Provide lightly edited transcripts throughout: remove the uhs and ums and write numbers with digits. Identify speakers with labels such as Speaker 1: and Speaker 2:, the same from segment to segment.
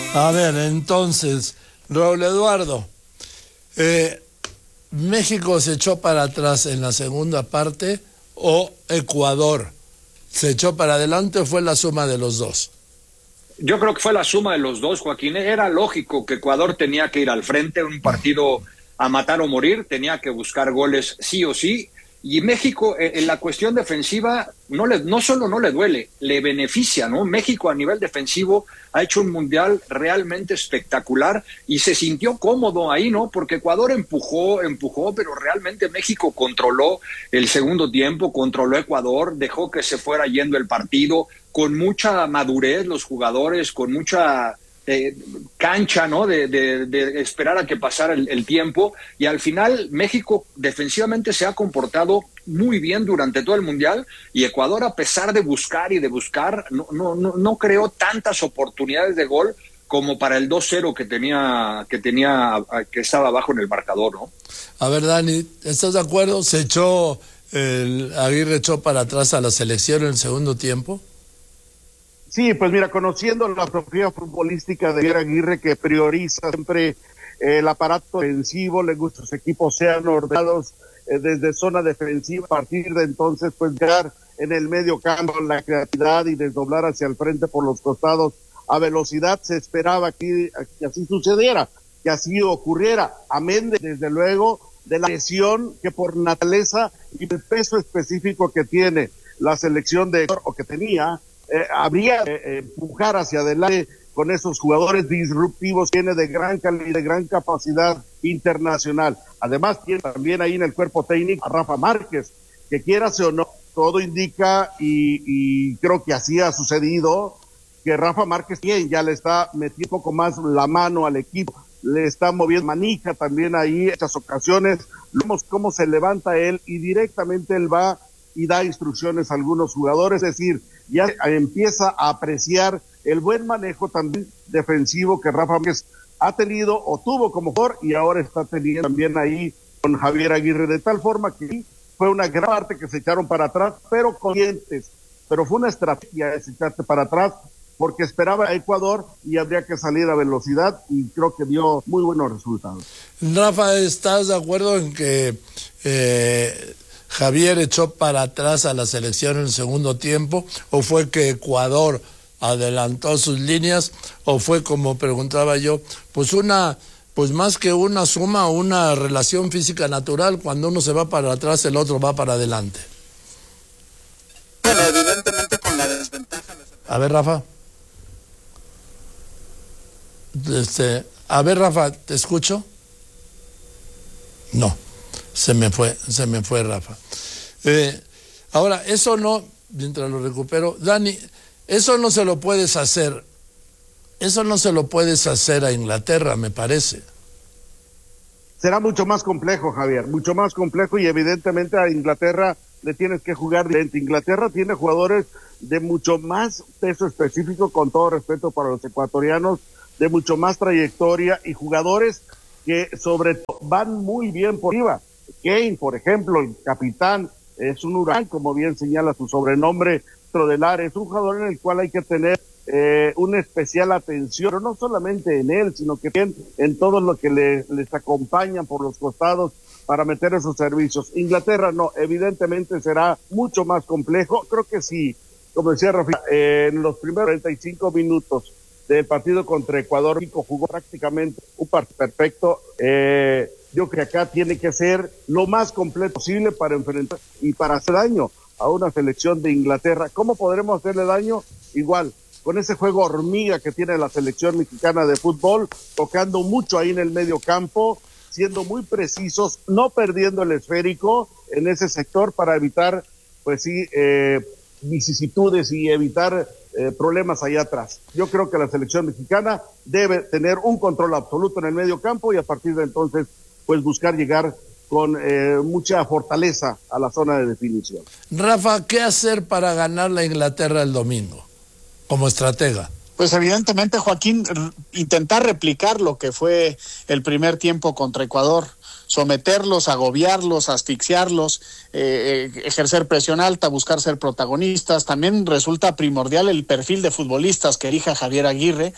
Speaker 1: A ver, entonces, Raúl Eduardo, ¿México se echó para atrás en la segunda parte o Ecuador se echó para adelante o fue la suma de los dos?
Speaker 2: Yo creo que fue la suma de los dos, Joaquín. Era lógico que Ecuador tenía que ir al frente, un partido a matar o morir, tenía que buscar goles sí o sí. Y México, en la cuestión defensiva, no solo no le duele, le beneficia, ¿no? México a nivel defensivo ha hecho un mundial realmente espectacular y se sintió cómodo ahí, ¿no? Porque Ecuador empujó, pero realmente México controló el segundo tiempo, controló Ecuador, dejó que se fuera yendo el partido con mucha madurez los jugadores, con mucha cancha, ¿no? De esperar a que pasara el tiempo, y al final México defensivamente se ha comportado muy bien durante todo el mundial, y Ecuador, a pesar de buscar y de buscar, no creó tantas oportunidades de gol como para el 2-0 que estaba abajo en el marcador, ¿no?
Speaker 1: A ver, Dani, ¿estás de acuerdo? Aguirre echó para atrás a la selección en el segundo tiempo.
Speaker 3: Sí, pues mira, conociendo la filosofía futbolística de Aguirre, que prioriza siempre el aparato defensivo, le gusta que sus equipos sean ordenados desde zona defensiva, a partir de entonces pues llegar en el medio campo la creatividad y desdoblar hacia el frente por los costados a velocidad. Se esperaba que así sucediera, que así ocurriera, amén desde luego de la presión que por naturaleza y el peso específico que tiene la selección de Ecuador, o que tenía, habría empujar hacia adelante con esos jugadores disruptivos, tiene de gran calidad, de gran capacidad internacional. Además tiene también ahí en el cuerpo técnico a Rafa Márquez, que quieras o no, todo indica, y creo que así ha sucedido, que Rafa Márquez ya le está metiendo un poco más la mano al equipo, le está moviendo manija también ahí en estas ocasiones. Vemos cómo se levanta él y directamente él va y da instrucciones a algunos jugadores, es decir, ya empieza a apreciar el buen manejo también defensivo que Rafa Márquez ha tenido o tuvo como jugador, y ahora está teniendo también ahí con Javier Aguirre, de tal forma que fue una gran parte que se echaron para atrás, pero conscientes, pero fue una estrategia de echarte para atrás, porque esperaba a Ecuador y habría que salir a velocidad, y creo que dio muy buenos resultados.
Speaker 1: Rafa, ¿estás de acuerdo en que Javier echó para atrás a la selección en el segundo tiempo, o fue que Ecuador adelantó sus líneas, o fue, como preguntaba yo, pues más que una suma, una relación física natural? Cuando uno se va para atrás, el otro va para adelante.
Speaker 4: Bueno, evidentemente con la desventaja.
Speaker 1: A ver, Rafa. A ver, Rafa, ¿te escucho? No. Se me fue Rafa. Ahora, eso no, mientras lo recupero, Dani, eso no se lo puedes hacer a Inglaterra, me parece.
Speaker 3: Será mucho más complejo, Javier, mucho más complejo, y evidentemente a Inglaterra le tienes que jugar diferente. Inglaterra tiene jugadores de mucho más peso específico, con todo respeto para los ecuatorianos, de mucho más trayectoria, y jugadores que sobre todo van muy bien por arriba. Kane, por ejemplo, el capitán, es un huracán, como bien señala su sobrenombre, Trodelar, es un jugador en el cual hay que tener una especial atención, pero no solamente en él, sino que también en todo lo que les acompañan por los costados para meter esos servicios. Inglaterra no, evidentemente será mucho más complejo. Creo que sí, como decía Rafa, en los primeros 45 minutos del partido contra Ecuador, México jugó prácticamente un partido perfecto. Yo creo que acá tiene que ser lo más completo posible para enfrentar y para hacer daño a una selección de Inglaterra. ¿Cómo podremos hacerle daño? Igual, con ese juego hormiga que tiene la selección mexicana de fútbol, tocando mucho ahí en el medio campo, siendo muy precisos, no perdiendo el esférico en ese sector para evitar, pues sí, vicisitudes y evitar problemas allá atrás. Yo creo que la selección mexicana debe tener un control absoluto en el medio campo, y a partir de entonces pues buscar llegar con mucha fortaleza a la zona de definición.
Speaker 1: Rafa, ¿qué hacer para ganar la Inglaterra el domingo como estratega?
Speaker 4: Pues evidentemente, Joaquín, intentar replicar lo que fue el primer tiempo contra Ecuador, someterlos, agobiarlos, asfixiarlos, ejercer presión alta, buscar ser protagonistas. También resulta primordial el perfil de futbolistas que elija Javier Aguirre,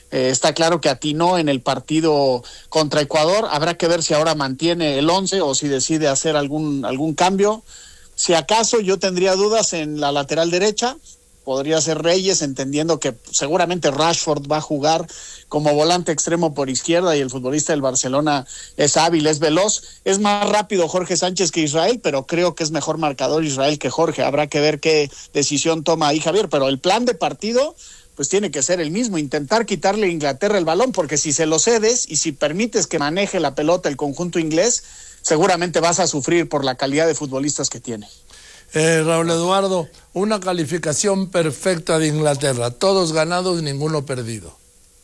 Speaker 4: Está claro que atinó en el partido contra Ecuador. Habrá que ver si ahora mantiene el 11 o si decide hacer algún cambio. Si acaso yo tendría dudas en la lateral derecha, podría ser Reyes, entendiendo que seguramente Rashford va a jugar como volante extremo por izquierda y el futbolista del Barcelona es hábil, es veloz. Es más rápido Jorge Sánchez que Israel, pero creo que es mejor marcador Israel que Jorge. Habrá que ver qué decisión toma ahí Javier, pero el plan de partido pues tiene que ser el mismo, intentar quitarle a Inglaterra el balón, porque si se lo cedes y si permites que maneje la pelota el conjunto inglés, seguramente vas a sufrir por la calidad de futbolistas que tiene.
Speaker 1: Raúl Eduardo, una calificación perfecta de Inglaterra, todos ganados, ninguno perdido.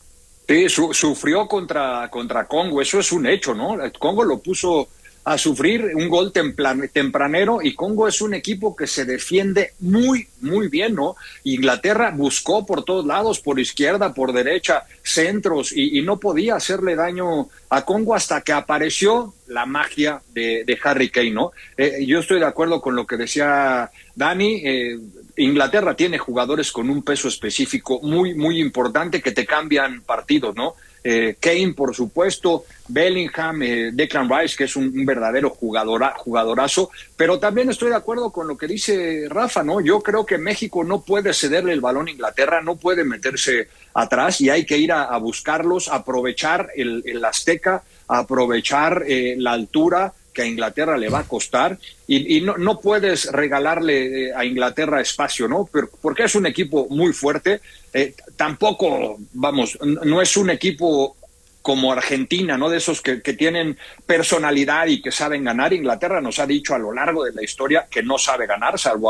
Speaker 2: Sí, sufrió contra Congo, eso es un hecho, ¿no? Congo lo puso a sufrir, un gol tempranero, y Congo es un equipo que se defiende muy, muy bien, ¿no? Inglaterra buscó por todos lados, por izquierda, por derecha, centros, y no podía hacerle daño a Congo hasta que apareció la magia de Harry Kane, ¿no? Yo estoy de acuerdo con lo que decía Dani. Inglaterra tiene jugadores con un peso específico muy, muy importante que te cambian partidos, ¿no? Kane, por supuesto, Bellingham, Declan Rice, que es un verdadero jugadorazo, pero también estoy de acuerdo con lo que dice Rafa, ¿no? Yo creo que México no puede cederle el balón a Inglaterra, no puede meterse atrás, y hay que ir a buscarlos, aprovechar el Azteca, aprovechar la altura que a Inglaterra le va a costar, y no puedes regalarle a Inglaterra espacio, ¿no? Porque es un equipo muy fuerte. Tampoco, vamos, no es un equipo como Argentina, ¿no? De esos que tienen personalidad y que saben ganar. Inglaterra nos ha dicho a lo largo de la historia que no sabe ganar, salvo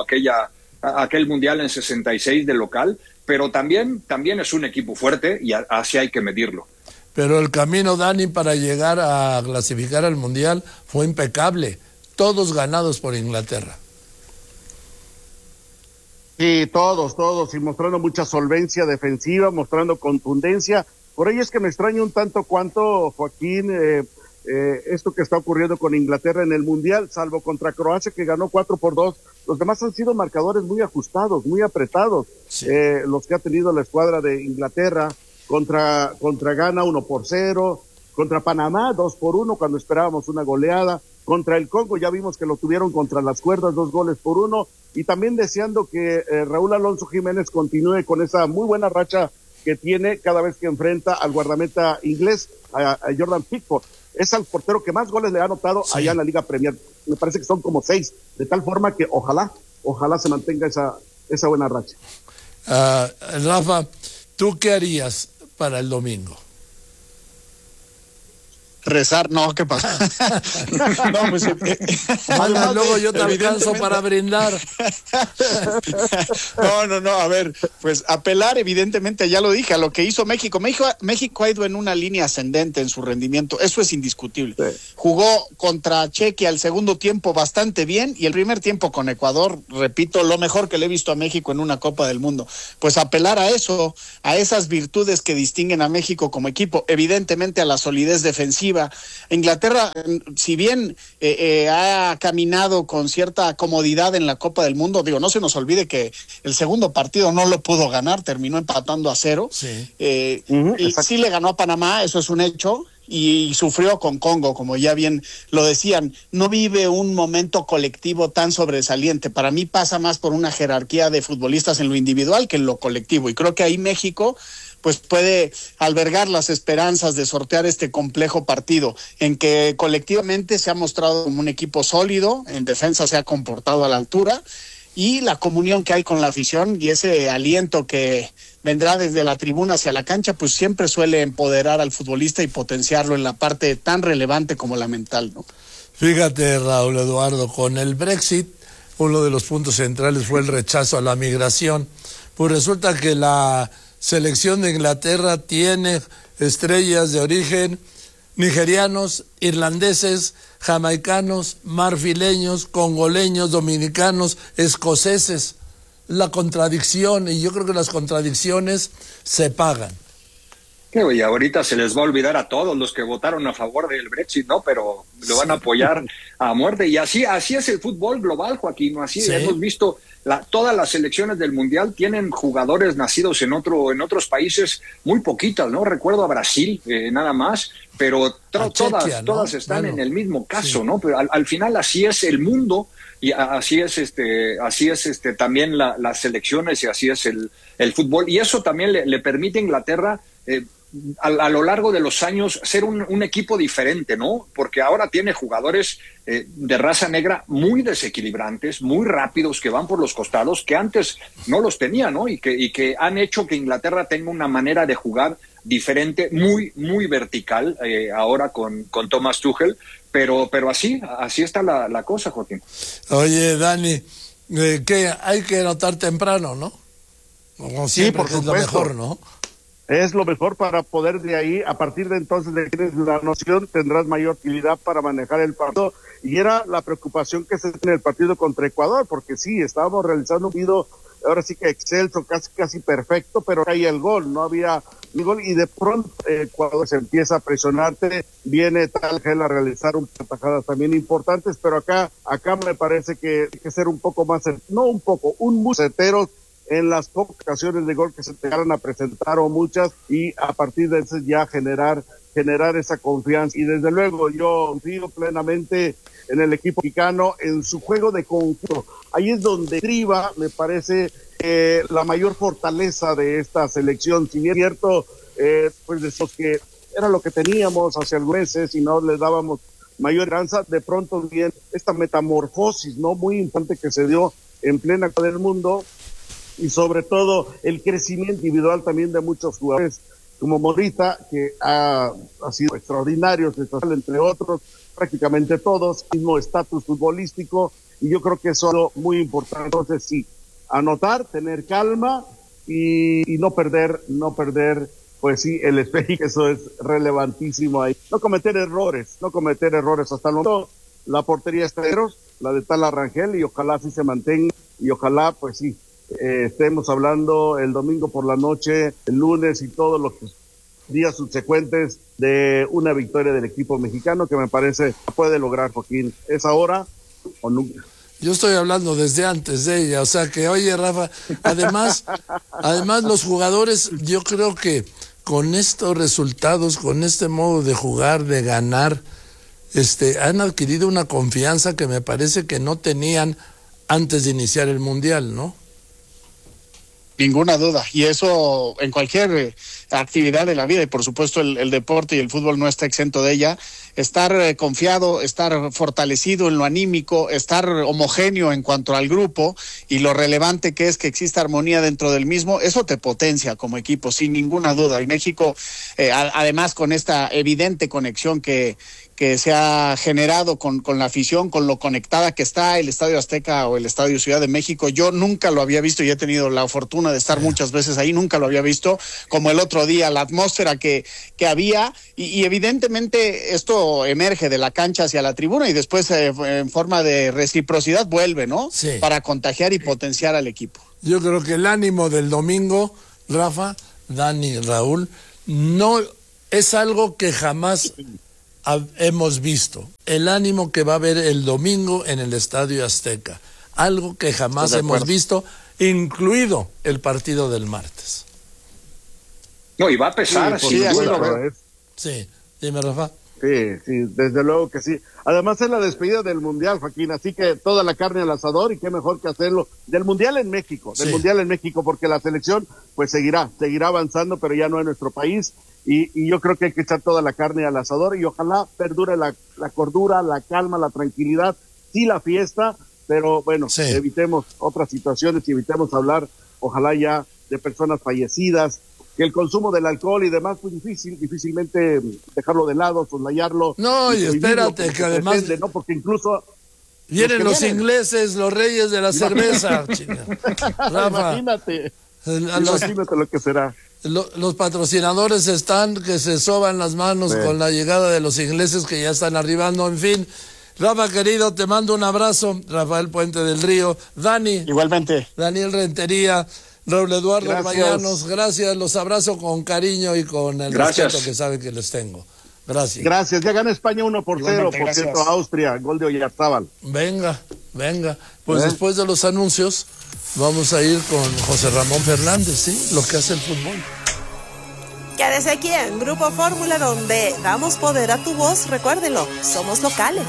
Speaker 2: aquel mundial en 66 de local, pero también es un equipo fuerte, y así hay que medirlo.
Speaker 1: Pero el camino, Dani, para llegar a clasificar al Mundial fue impecable. Todos ganados por Inglaterra.
Speaker 3: Sí, todos, y mostrando mucha solvencia defensiva, mostrando contundencia. Por ello es que me extraña un tanto cuanto, Joaquín, esto que está ocurriendo con Inglaterra en el Mundial, salvo contra Croacia, que ganó 4-2. Los demás han sido marcadores muy ajustados, muy apretados. Sí. Los que ha tenido la escuadra de Inglaterra. Contra Ghana 1-0, contra Panamá 2-1 cuando esperábamos una goleada, contra el Congo ya vimos que lo tuvieron contra las cuerdas 2-1, y también deseando que Raúl Alonso Jiménez continúe con esa muy buena racha que tiene cada vez que enfrenta al guardameta inglés, a Jordan Pickford. Es el portero que más goles le ha anotado allá en la Liga Premier, me parece que son como 6, de tal forma que ojalá se mantenga esa buena racha.
Speaker 1: Rafa, ¿tú qué harías para el domingo?
Speaker 4: Rezar, no, ¿qué pasa? No, pues
Speaker 1: luego yo te alcanzo para brindar.
Speaker 4: No, a ver, pues apelar, evidentemente, ya lo dije, a lo que hizo México. México ha ido en una línea ascendente en su rendimiento, eso es indiscutible. Sí. Jugó contra Chequia el segundo tiempo bastante bien, y el primer tiempo con Ecuador, repito, lo mejor que le he visto a México en una Copa del Mundo. Pues apelar a eso, a esas virtudes que distinguen a México como equipo, evidentemente a la solidez defensiva. Inglaterra, si bien ha caminado con cierta comodidad en la Copa del Mundo, digo, no se nos olvide que el segundo partido no lo pudo ganar, terminó empatando a 0. Sí. Y sí le ganó a Panamá, eso es un hecho, y sufrió con Congo, como ya bien lo decían. No vive un momento colectivo tan sobresaliente. Para mí pasa más por una jerarquía de futbolistas en lo individual que en lo colectivo, y creo que ahí México pues puede albergar las esperanzas de sortear este complejo partido, en que colectivamente se ha mostrado como un equipo sólido, en defensa se ha comportado a la altura, y la comunión que hay con la afición y ese aliento que vendrá desde la tribuna hacia la cancha, pues siempre suele empoderar al futbolista y potenciarlo en la parte tan relevante como la mental, ¿no?
Speaker 1: Fíjate, Raúl Eduardo, con el Brexit, uno de los puntos centrales fue el rechazo a la migración. Pues resulta que la selección de Inglaterra tiene estrellas de origen nigerianos, irlandeses, jamaicanos, marfileños, congoleños, dominicanos, escoceses. La contradicción, y yo creo que las contradicciones se pagan.
Speaker 2: Y ahorita se les va a olvidar a todos los que votaron a favor del Brexit, ¿no? Pero lo van a apoyar a muerte. Y así es el fútbol global, Joaquín, ¿no? Así hemos visto todas las selecciones del Mundial tienen jugadores nacidos en otros países, muy poquitas, ¿no? Recuerdo a Brasil, nada más, pero
Speaker 1: Chequia,
Speaker 2: todas
Speaker 1: ¿no?
Speaker 2: están en el mismo caso,
Speaker 1: sí.
Speaker 2: ¿no? Pero al final así es el mundo y así es también las selecciones y así es el fútbol. Y eso también le permite a Inglaterra a lo largo de los años ser un equipo diferente, ¿no? Porque ahora tiene jugadores de raza negra muy desequilibrantes, muy rápidos, que van por los costados, que antes no los tenía, ¿no? Y que han hecho que Inglaterra tenga una manera de jugar diferente, muy, muy vertical, ahora con Thomas Tuchel, pero así está la cosa, Joaquín.
Speaker 1: Oye, Dani, que hay que anotar temprano, ¿no? Como siempre,
Speaker 3: por
Speaker 1: que es lo mejor, ¿no?
Speaker 3: Es lo mejor para poder de ahí, a partir de entonces de que tienes la noción, tendrás mayor utilidad para manejar el partido. Y era la preocupación que se tiene en el partido contra Ecuador, porque sí, estábamos realizando un partido, ahora sí que excelso, casi perfecto, pero caía el gol, no había ni gol, y de pronto Ecuador se empieza a presionarte, viene tal gel a realizar un par de atajadas también importantes, pero acá me parece que hay que ser un poco más, muy certeros en las pocas ocasiones de gol que se te llegaron a presentar o muchas, y a partir de eso ya generar esa confianza. Y desde luego yo confío plenamente en el equipo mexicano, en su juego de conjunto. Ahí es donde triba, me parece, la mayor fortaleza de esta selección. Si bien es cierto, pues de esos que era lo que teníamos hace algunos meses y no le dábamos mayor esperanza, de pronto bien esta metamorfosis, ¿no? Muy importante que se dio en plena Copa del Mundo, y sobre todo el crecimiento individual también de muchos jugadores como Morita, que ha sido extraordinario, entre otros, prácticamente todos, mismo estatus futbolístico, y yo creo que eso es algo muy importante. Entonces sí, anotar, tener calma y no perder, pues sí, el espejo, eso es relevantísimo ahí. No cometer errores hasta el momento. La portería está la de Tala Rangel, y ojalá sí se mantenga, y ojalá pues sí, estemos hablando el domingo por la noche, el lunes y todos los días subsecuentes de una victoria del equipo mexicano, que me parece puede lograr, Joaquín. ¿Es ahora o nunca?
Speaker 1: Yo estoy hablando desde antes de ella, o sea que, oye, Rafa, además los jugadores, yo creo que con estos resultados, con este modo de jugar, de ganar, han adquirido una confianza que me parece que no tenían antes de iniciar el Mundial, ¿no?
Speaker 4: Ninguna duda, y eso en cualquier actividad de la vida, y por supuesto el deporte y el fútbol no está exento de ella. Estar confiado, estar fortalecido en lo anímico, estar homogéneo en cuanto al grupo y lo relevante que es que exista armonía dentro del mismo, eso te potencia como equipo, sin ninguna duda. Y México, además con esta evidente conexión que se ha generado con la afición, con lo conectada que está el Estadio Azteca o el Estadio Ciudad de México, yo nunca lo había visto y he tenido la fortuna de estar muchas veces ahí, nunca lo había visto, como el otro día, la atmósfera que había, y evidentemente esto emerge de la cancha hacia la tribuna y después en forma de reciprocidad vuelve, ¿no?
Speaker 1: Sí.
Speaker 4: Para contagiar y potenciar al equipo.
Speaker 1: Yo creo que el ánimo del domingo, Rafa, Dani, Raúl, no es algo que jamás hemos visto. El ánimo que va a haber el domingo en el Estadio Azteca, algo que jamás hemos visto, incluido el partido del martes.
Speaker 2: No, y va a pesar,
Speaker 3: sí,
Speaker 1: Sí, dime, Rafa.
Speaker 3: Sí, desde luego que sí. Además es la despedida del Mundial, Joaquín, así que toda la carne al asador, y qué mejor que hacerlo del Mundial en México, porque la selección pues seguirá avanzando, pero ya no en nuestro país, y yo creo que hay que echar toda la carne al asador, y ojalá perdure la cordura, la calma, la tranquilidad, sí la fiesta, pero bueno, evitemos otras situaciones y evitemos hablar, ojalá ya, de personas fallecidas, que el consumo del alcohol y demás, pues difícilmente dejarlo de lado, soslayarlo.
Speaker 1: No, y espérate, que además
Speaker 3: depende, ¿no? Porque incluso
Speaker 1: vienen los ingleses, los reyes de la cerveza. Rafa,
Speaker 3: imagínate lo que será.
Speaker 1: Los patrocinadores están que se soban las manos con la llegada de los ingleses que ya están arribando, en fin. Rafa, querido, te mando un abrazo. Rafael Puente del Río. Dani.
Speaker 4: Igualmente.
Speaker 1: Daniel Rentería. Raúl Eduardo
Speaker 3: Gracias.
Speaker 1: Mayanos, gracias, los abrazo con cariño y con el respeto que saben que les tengo. Gracias.
Speaker 3: Gracias. Ya gana España 1-0, por cierto, Austria, gol de Oyarzábal.
Speaker 1: Venga. Pues después de los anuncios, vamos a ir con José Ramón Fernández, ¿sí? Lo que hace el fútbol.
Speaker 5: Quédese aquí en Grupo Fórmula, donde damos poder a tu voz. Recuérdelo, somos locales.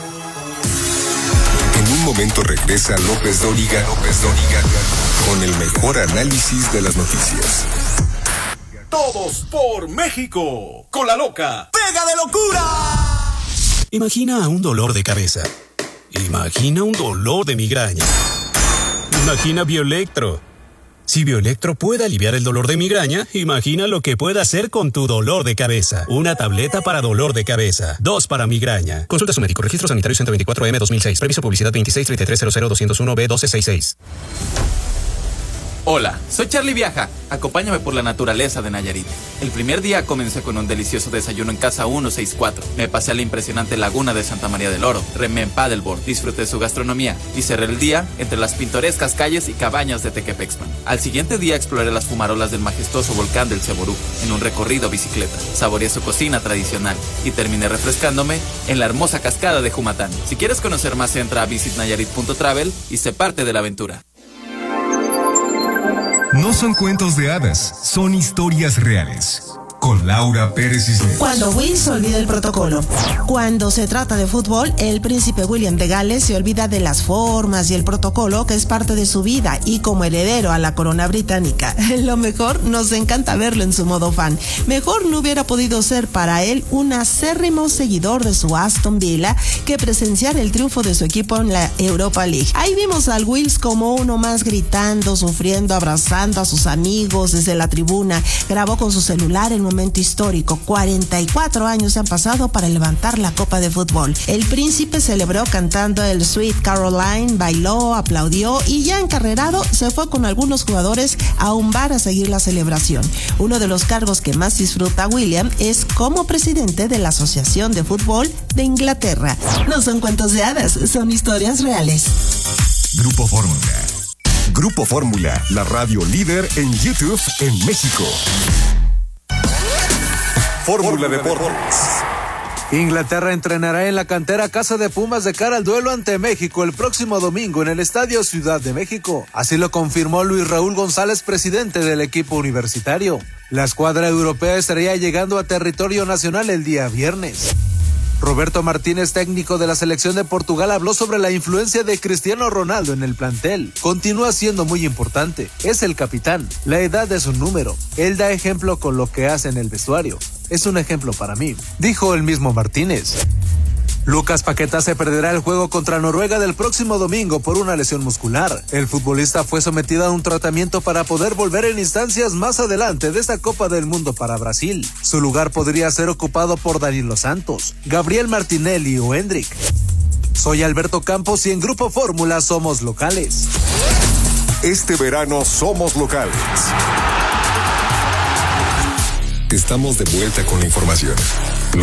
Speaker 6: En un momento regresa López Dóriga con el mejor análisis de las noticias.
Speaker 7: Todos por México, con la loca Pega de Locura.
Speaker 8: Imagina un dolor de cabeza. Imagina un dolor de migraña. Imagina Bioelectro. Si Bioelectro puede aliviar el dolor de migraña, imagina lo que puede hacer con tu dolor de cabeza. Una tableta para dolor de cabeza, 2 para migraña. Consulta a su médico. Registro sanitario 124M 2006. Previso publicidad 2633000201B1266.
Speaker 9: Hola, soy Charlie Viaja. Acompáñame por la naturaleza de Nayarit. El primer día comencé con un delicioso desayuno en Casa 164. Me pasé a la impresionante laguna de Santa María del Oro. Remé en paddleboard, disfruté su gastronomía y cerré el día entre las pintorescas calles y cabañas de Tequepexpan. Al siguiente día exploré las fumarolas del majestuoso volcán del Ceboruco en un recorrido bicicleta. Saboreé su cocina tradicional y terminé refrescándome en la hermosa cascada de Jumatán. Si quieres conocer más, entra a visitnayarit.travel y sé parte de la aventura.
Speaker 6: No son cuentos de hadas, son historias reales. Con Laura Pérez Cisneros.
Speaker 10: Cuando Will se olvida el protocolo. Cuando se trata de fútbol, el príncipe William de Gales se olvida de las formas y el protocolo que es parte de su vida y como heredero a la corona británica. Lo mejor, nos encanta verlo en su modo fan. Mejor no hubiera podido ser para él un acérrimo seguidor de su Aston Villa que presenciar el triunfo de su equipo en la Europa League. Ahí vimos al Wills como uno más gritando, sufriendo, abrazando a sus amigos desde la tribuna. Grabó con su celular el momento histórico. 44 años han pasado para levantar la copa de fútbol. El príncipe celebró cantando el Sweet Caroline, bailó, aplaudió y ya encarrerado se fue con algunos jugadores a un bar a seguir la celebración. Uno de los cargos que más disfruta William es como presidente de la Asociación de Fútbol de Inglaterra. No son cuentos de hadas, son historias reales.
Speaker 6: Grupo Fórmula. Grupo Fórmula, la radio líder en YouTube en México. Fórmula Deportes.
Speaker 11: Inglaterra entrenará en la cantera Casa de Pumas de cara al duelo ante México el próximo domingo en el Estadio Ciudad de México. Así lo confirmó Luis Raúl González, presidente del equipo universitario. La escuadra europea estaría llegando a territorio nacional el día viernes. Roberto Martínez, técnico de la selección de Portugal, habló sobre la influencia de Cristiano Ronaldo en el plantel. Continúa siendo muy importante, es el capitán, la edad es un número, él da ejemplo con lo que hace en el vestuario, es un ejemplo para mí, dijo el mismo Martínez. Lucas Paquetá se perderá el juego contra Noruega del próximo domingo por una lesión muscular. El futbolista fue sometido a un tratamiento para poder volver en instancias más adelante de esta Copa del Mundo para Brasil. Su lugar podría ser ocupado por Danilo Santos, Gabriel Martinelli o Hendrik. Soy Alberto Campos y en Grupo Fórmula somos locales.
Speaker 6: Este verano somos locales. Estamos de vuelta con la información.